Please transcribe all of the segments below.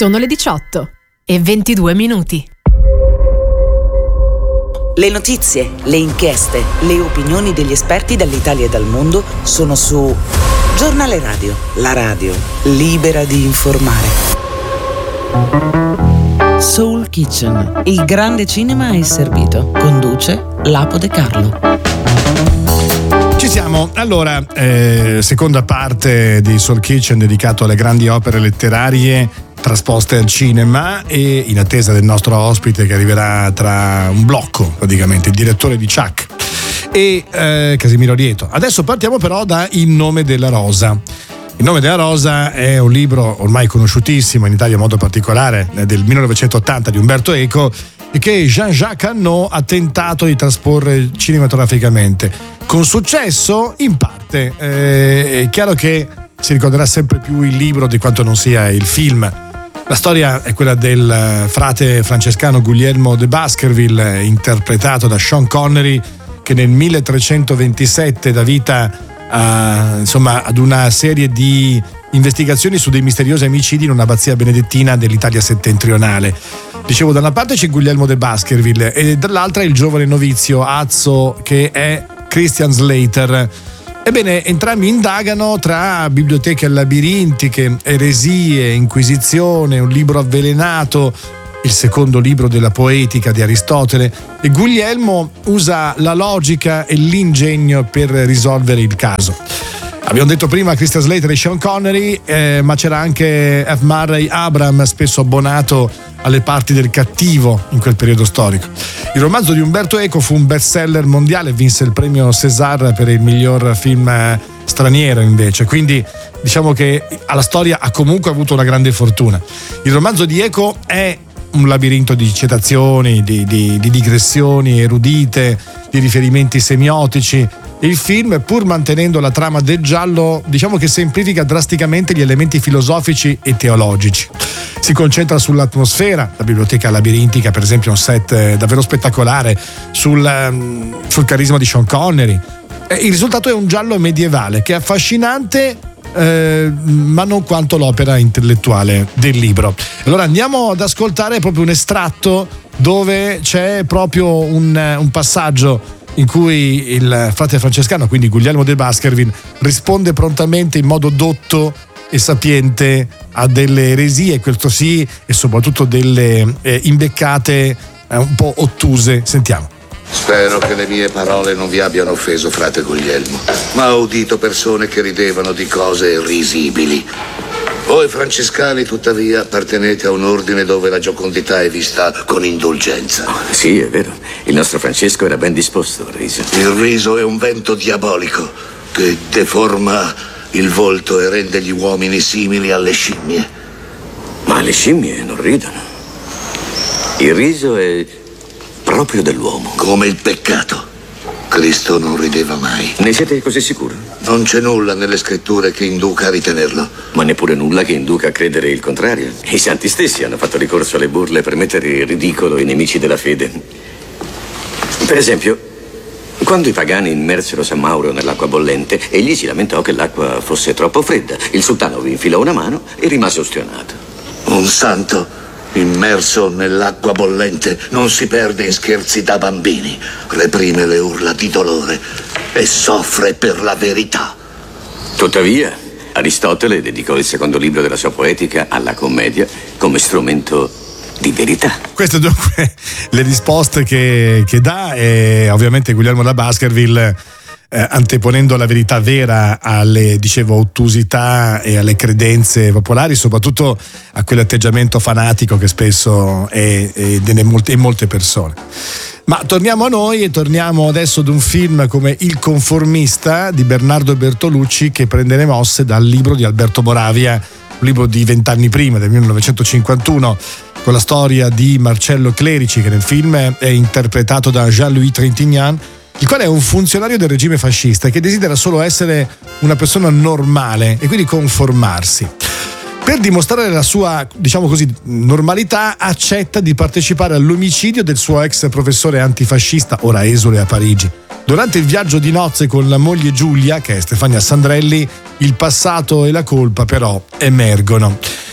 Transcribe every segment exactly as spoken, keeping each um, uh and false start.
Sono le diciotto e ventidue minuti. Le notizie, le inchieste, le opinioni degli esperti dall'Italia e dal mondo sono su Giornale Radio, la radio libera di informare. Soul Kitchen, il grande cinema è servito. Conduce Lapo De Carlo. Ci siamo. Allora, eh, seconda parte di Soul Kitchen dedicato alle grandi opere letterarie trasposte al cinema, e in attesa del nostro ospite che arriverà tra un blocco, praticamente, il direttore di Chuck e eh, Casimiro Lieto. Adesso partiamo però da Il nome della rosa. Il nome della rosa è un libro ormai conosciutissimo in Italia in modo particolare, del millenovecentottanta, di Umberto Eco, e che Jean-Jacques Annaud ha tentato di trasporre cinematograficamente con successo in parte. Eh, è chiaro che si ricorderà sempre più il libro di quanto non sia il film. La storia è quella del frate francescano Guglielmo de Baskerville, interpretato da Sean Connery, che nel milletrecentoventisette dà vita a, insomma, ad una serie di investigazioni su dei misteriosi omicidi in un'abbazia benedettina dell'Italia settentrionale. Dicevo, da una parte c'è Guglielmo de Baskerville e dall'altra il giovane novizio Azzo, che è Christian Slater. Ebbene, entrambi indagano tra biblioteche labirintiche, eresie, inquisizione, un libro avvelenato, il secondo libro della Poetica di Aristotele, e Guglielmo usa la logica e l'ingegno per risolvere il caso. Abbiamo detto prima Christian Slater e Sean Connery, eh, ma c'era anche F. Murray Abraham, spesso abbonato alle parti del cattivo in quel periodo storico. Il romanzo di Umberto Eco fu un bestseller mondiale e vinse il premio César per il miglior film straniero, invece, quindi diciamo che alla storia ha comunque avuto una grande fortuna. Il romanzo di Eco è un labirinto di citazioni, di, di, di digressioni erudite, di riferimenti semiotici. Il film, pur mantenendo la trama del giallo, diciamo che semplifica drasticamente gli elementi filosofici e teologici. Si concentra sull'atmosfera, la biblioteca labirintica per esempio è un set davvero spettacolare, sul, sul carisma di Sean Connery. Il risultato è un giallo medievale che è affascinante, eh, ma non quanto l'opera intellettuale del libro. Allora andiamo ad ascoltare proprio un estratto dove c'è proprio un, un passaggio in cui il frate francescano, quindi Guglielmo de Baskerville, risponde prontamente in modo dotto e sapiente a delle eresie, questo sì, e soprattutto delle eh, imbeccate eh, un po' ottuse. Sentiamo. Spero che le mie parole non vi abbiano offeso, frate Guglielmo, ma ho udito persone che ridevano di cose risibili. Voi francescani, tuttavia, appartenete a un ordine dove la giocondità è vista con indulgenza. Oh, sì, è vero. Il nostro Francesco era ben disposto al riso. Il riso è un vento diabolico che deforma il volto e rende gli uomini simili alle scimmie. Ma le scimmie non ridono. Il riso è proprio dell'uomo. Come il peccato. Cristo non rideva mai. Ne siete così sicuro? Non c'è nulla nelle scritture che induca a ritenerlo. Ma neppure nulla che induca a credere il contrario. I santi stessi hanno fatto ricorso alle burle per mettere in ridicolo i nemici della fede. Per esempio, quando i pagani immersero San Mauro nell'acqua bollente, egli si lamentò che l'acqua fosse troppo fredda. Il sultano vi infilò una mano e rimase ustionato. Un santo immerso nell'acqua bollente non si perde in scherzi da bambini, reprime le urla di dolore e soffre per la verità. Tuttavia, Aristotele dedicò il secondo libro della sua Poetica alla commedia come strumento di verità. Queste dunque le risposte che, che dà, e ovviamente Guglielmo da Baskerville, eh, anteponendo la verità vera alle, dicevo, ottusità e alle credenze popolari, soprattutto a quell'atteggiamento fanatico che spesso è, è in molte, in molte persone. Ma torniamo a noi e torniamo adesso ad un film come Il conformista di Bernardo Bertolucci, che prende le mosse dal libro di Alberto Moravia, un libro di vent'anni prima, del millenovecentocinquantuno, con la storia di Marcello Clerici, che nel film è interpretato da Jean-Louis Trintignant, il quale è un funzionario del regime fascista che desidera solo essere una persona normale e quindi conformarsi. Per dimostrare la sua, diciamo così, normalità, accetta di partecipare all'omicidio del suo ex professore antifascista, ora esule a Parigi. Durante il viaggio di nozze con la moglie Giulia, che è Stefania Sandrelli, il passato e la colpa però emergono.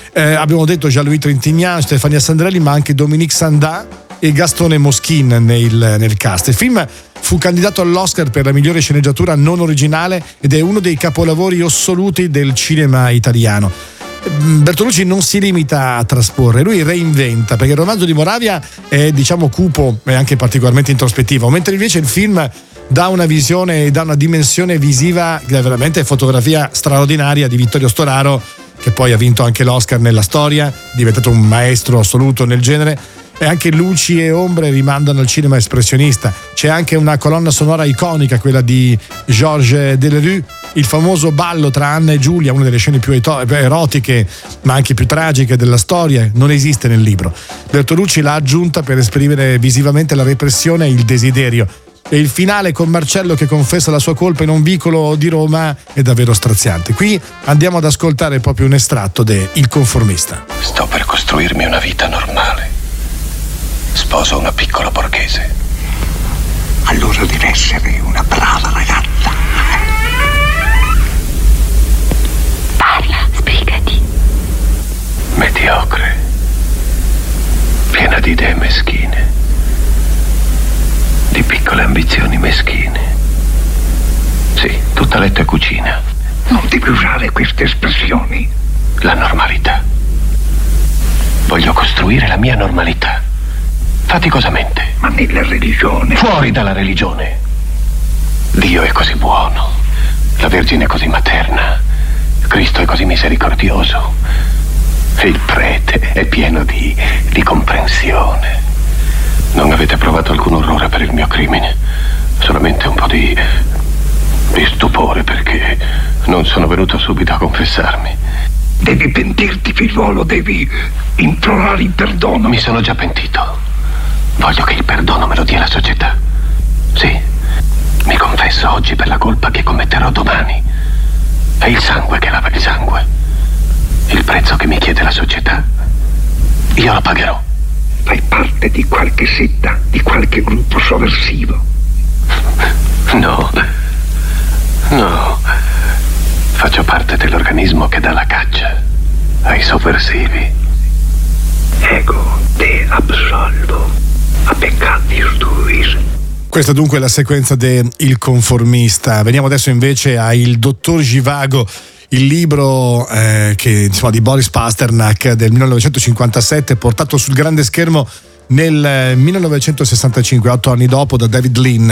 Eh, abbiamo detto Jean-Louis Trintignant, Stefania Sandrelli, ma anche Dominique Sanda e Gastone Mosquin nel, nel cast. Il film fu candidato all'Oscar per la migliore sceneggiatura non originale ed è uno dei capolavori assoluti del cinema italiano. Bertolucci non si limita a trasporre, lui reinventa, perché il romanzo di Moravia è, diciamo, cupo e anche particolarmente introspettivo, mentre invece il film dà una visione e dà una dimensione visiva che è veramente fotografia straordinaria di Vittorio Storaro, che poi ha vinto anche l'Oscar nella storia, è diventato un maestro assoluto nel genere. E anche luci e ombre rimandano al cinema espressionista. C'è anche una colonna sonora iconica, quella di Georges Delerue, il famoso ballo tra Anna e Giulia, una delle scene più erotiche ma anche più tragiche della storia, non esiste nel libro. Bertolucci l'ha aggiunta per esprimere visivamente la repressione e il desiderio. E il finale con Marcello che confessa la sua colpa in un vicolo di Roma è davvero straziante. Qui andiamo ad ascoltare proprio un estratto de Il conformista. Sto per costruirmi una vita normale. Sposo una piccola borghese. Allora deve essere una brava ragazza. Parla, spiegati. Mediocre. Piena di idee meschine. Di piccole ambizioni meschine. Sì, tutta letto e cucina. Non devi usare queste espressioni. La normalità. Voglio costruire la mia normalità. Faticosamente. Ma nella religione. Fuori dalla religione. Dio è così buono. La Vergine è così materna. Cristo è così misericordioso. Il prete è pieno di, di comprensione. Non avete provato alcun orrore per il mio crimine. Solamente un po' di, di stupore perché non sono venuto subito a confessarmi. Devi pentirti, figliuolo, devi implorare il perdono. Mi sono già pentito. Voglio che il perdono me lo dia la società. Sì, mi confesso oggi per la colpa che commetterò domani. È il sangue che lava il sangue. Il prezzo che mi chiede la società, io lo pagherò. Fai parte di qualche setta, di qualche gruppo sovversivo? No, no. Faccio parte dell'organismo che dà la caccia ai sovversivi. Ego, te absolvo. A peccati tuis. Questa dunque è la sequenza de Il conformista. Veniamo adesso invece a Il dottor Givago, il libro eh, che, insomma, di Boris Pasternak del millenovecentocinquantasette, portato sul grande schermo nel millenovecentosessantacinque, otto anni dopo, da David Lean.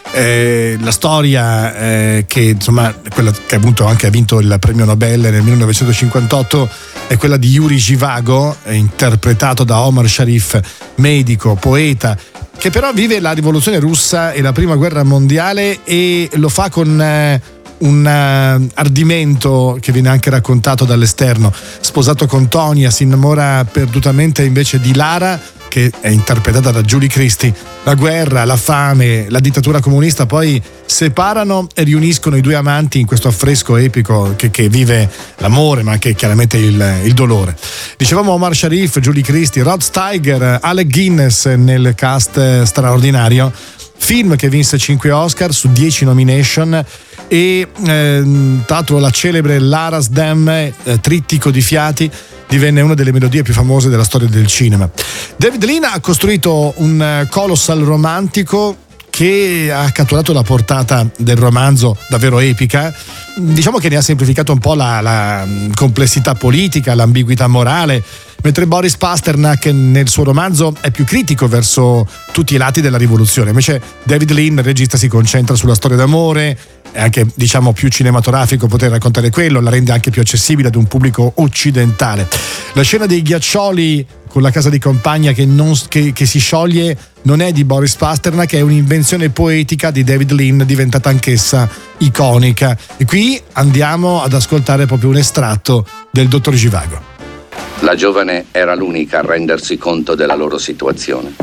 Eh, la storia eh, che, insomma, quella che ha avuto anche ha vinto il premio Nobel nel millenovecentocinquantotto è quella di Yuri Zhivago, interpretato da Omar Sharif, medico, poeta, che però vive la rivoluzione russa e la prima guerra mondiale e lo fa con eh, un uh, ardimento che viene anche raccontato dall'esterno. Sposato con Tonia, si innamora perdutamente invece di Lara, che è interpretata da Julie Christie. La guerra, la fame, la dittatura comunista poi separano e riuniscono i due amanti in questo affresco epico che, che vive l'amore ma anche chiaramente il, il dolore. Dicevamo Omar Sharif, Julie Christie, Rod Steiger, Alec Guinness nel cast straordinario. Film che vinse cinque Oscar su dieci nomination e eh, tra l'altro la celebre Lara's Dam, eh, trittico di fiati, divenne una delle melodie più famose della storia del cinema. David Lean ha costruito un colossal romantico che ha catturato la portata del romanzo, davvero epica. Diciamo che ne ha semplificato un po' la, la complessità politica, l'ambiguità morale, mentre Boris Pasternak nel suo romanzo è più critico verso tutti i lati della rivoluzione. Invece David Lean, il regista, si concentra sulla storia d'amore, è anche, diciamo, più cinematografico poter raccontare quello, la rende anche più accessibile ad un pubblico occidentale. La scena dei ghiaccioli con la casa di campagna che, non, che, che si scioglie non è di Boris Pasternak, è un'invenzione poetica di David Lean, diventata anch'essa iconica. E qui andiamo ad ascoltare proprio un estratto del dottor Givago. La giovane era l'unica a rendersi conto della loro situazione.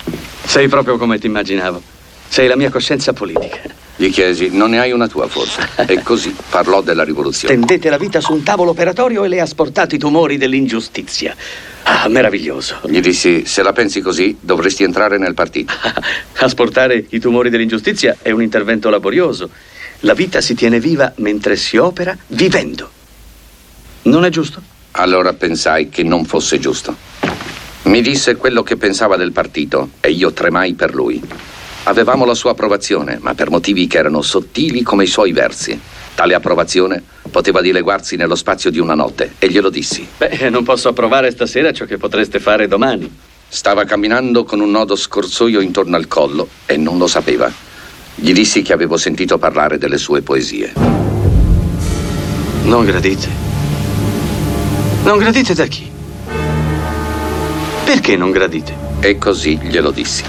Sei proprio come ti immaginavo. Sei la mia coscienza politica. Gli chiesi, non ne hai una tua forse? E così parlò della rivoluzione. Tendete la vita su un tavolo operatorio e le ha asportato i tumori dell'ingiustizia. Ah, meraviglioso. Gli dissi, se la pensi così, dovresti entrare nel partito. Asportare i tumori dell'ingiustizia è un intervento laborioso. La vita si tiene viva mentre si opera vivendo. Non è giusto? Allora pensai che non fosse giusto. Mi disse quello che pensava del partito e io tremai per lui. Avevamo la sua approvazione, ma per motivi che erano sottili come i suoi versi. Tale approvazione poteva dileguarsi nello spazio di una notte e glielo dissi. Beh, non posso approvare stasera ciò che potreste fare domani. Stava camminando con un nodo scorsoio intorno al collo e non lo sapeva. Gli dissi che avevo sentito parlare delle sue poesie. Non gradite? Non gradite da chi? Perché non gradite? E così glielo dissi.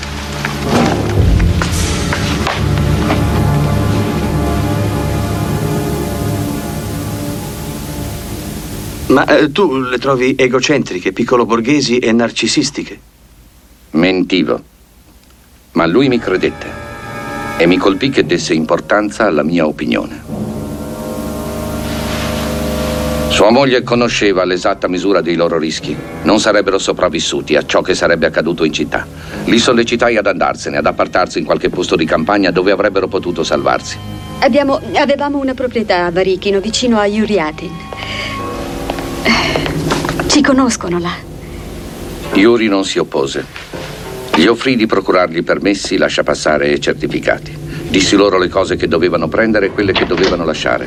Ma eh, tu le trovi egocentriche, piccolo borghesi e narcisistiche? Mentivo. Ma lui mi credette e mi colpì che desse importanza alla mia opinione. Sua moglie conosceva l'esatta misura dei loro rischi. Non sarebbero sopravvissuti a ciò che sarebbe accaduto in città. Li sollecitai ad andarsene, ad appartarsi in qualche posto di campagna dove avrebbero potuto salvarsi. Abbiamo, avevamo una proprietà a Varichino, vicino a Yuriatin. Ci conoscono là. Yuri non si oppose. Gli offrì di procurargli permessi, lasciapassare e certificati. Dissi loro le cose che dovevano prendere e quelle che dovevano lasciare.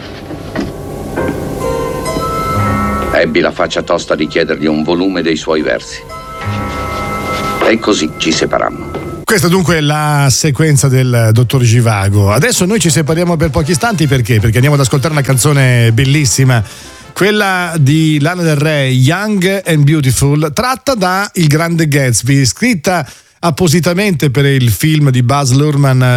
Ebbi la faccia tosta di chiedergli un volume dei suoi versi. E così ci separammo. Questa dunque è la sequenza del dottor Givago. Adesso noi ci separiamo per pochi istanti, perché? Perché andiamo ad ascoltare una canzone bellissima, quella di Lana Del Rey, Young and Beautiful, tratta da Il Grande Gatsby, scritta appositamente per il film di Baz Luhrmann